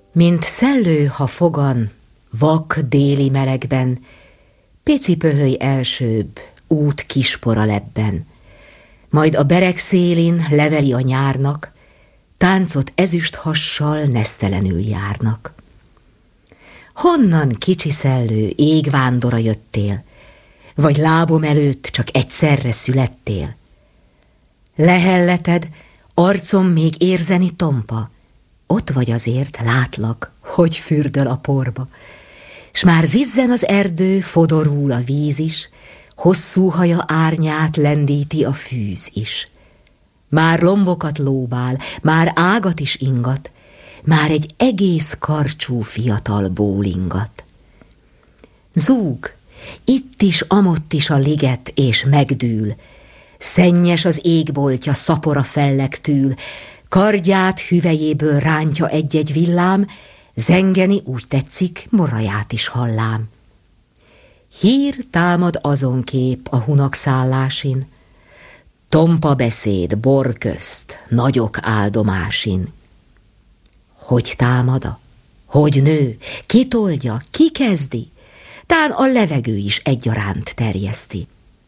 Mint szellő, ha fogan, vak déli melegben, pici pöhöly elsőbb, út kispora lebben. Majd a bereg szélin leveli a nyárnak, táncot ezüst hassal nesztelenül járnak. Honnan, kicsi szellő, égvándora jöttél, vagy lábom előtt csak egyszerre születtél? Lehelleted, arcom még érzeni tompa, ott vagy azért, látlak, hogy fürdöl a porba, s már zizzen az erdő, fodorul a víz is, hosszú haja árnyát lendíti a fűz is. Már lombokat lóbál, már ágat is ingat, már egy egész karcsú fiatal bólingat. Zúg, itt is, amott is a liget, és megdől, szennyes az égboltja, szapor a fellegtől, kardját hüvelyéből rántja egy-egy villám, zengeni úgy tetszik, moraját is hallám. Hír támad azonképp a hunakszállásin, tompa beszéd bor közt, nagyok áldomásin. Hogy támada? Hogy nő? Ki toldja? Ki kezdi? Tán a levegő is egyaránt terjeszti.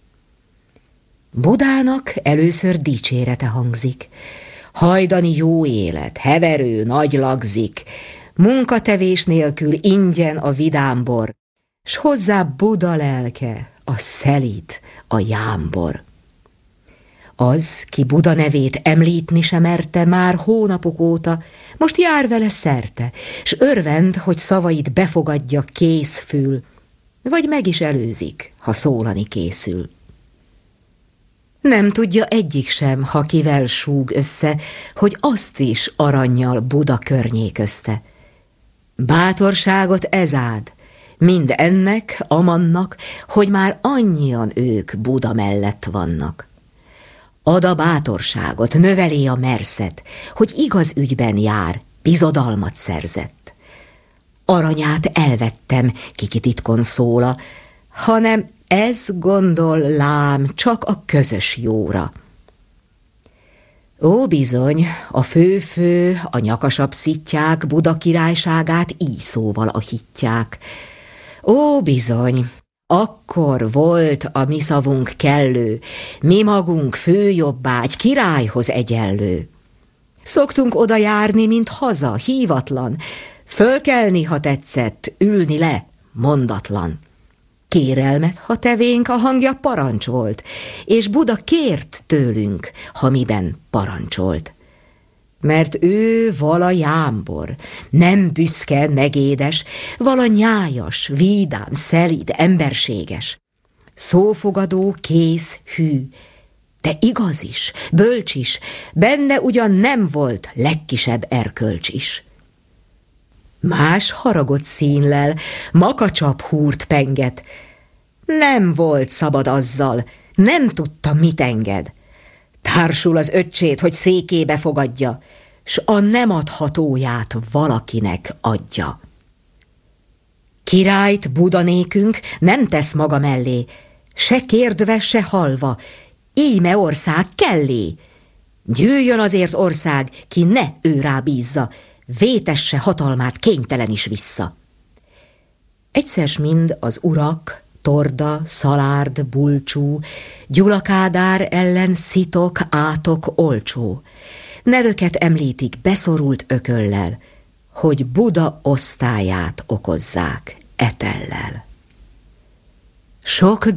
Budának először dicsérete hangzik, hajdani jó élet, heverő, nagy lagzik, munkatevés nélkül ingyen a vidámbor, s hozzá Buda lelke, a szelíd, a jámbor. Az, ki Buda nevét említni sem merte már hónapok óta, most jár vele szerte, s örvend, hogy szavait befogadja készfül, vagy meg is előzik, ha szólani készül. Nem tudja egyik sem, ha kivel súg össze, hogy azt is arannyal Buda környéközte. Bátorságot ez áld, mind ennek, amannak, hogy már annyian ők Buda mellett vannak. Ad a bátorságot, növeli a merszet, hogy igaz ügyben jár, bizodalmat szerzett. Aranyát elvettem, kiki titkon szóla, hanem ez gondol lám csak a közös jóra. Ó, bizony, a fő-fő, a nyakasabb szittyák Buda királyságát így szóval ahitják. Ó, bizony, akkor volt a mi szavunk kellő, mi magunk főjobbágy, királyhoz egyenlő. Szoktunk oda járni, mint haza, hívatlan, fölkelni, ha tetszett, ülni le, mondatlan. Kérelmet, ha tevénk, a hangja parancs volt, és Buda kért tőlünk, ha miben parancsolt. Mert ő vala jámbor, nem büszke, negédes, vala nyájas, vidám, szelíd, emberséges. Szófogadó, kész, hű, de igaz is, bölcs is, benne ugyan nem volt legkisebb erkölcs is. Más haragott színlel, makacsap húrt penget. Nem volt szabad azzal, nem tudta, mit enged. Társul az öccsét, hogy székébe fogadja, s a nem adhatóját valakinek adja. Királyt Buda nékünk nem tesz maga mellé, se kérdve, se halva, íme ország kellé. Gyűjjön azért ország, ki ne ő rá bízza, vétesse hatalmát kénytelen is vissza. Egyszer s mind az urak, Torda, Szalárd, Bulcsú, Gyula Kádár ellen Szitok, Átok, Olcsó. Nevöket említik beszorult ököllel, hogy Buda osztályát okozzák etellel. Sok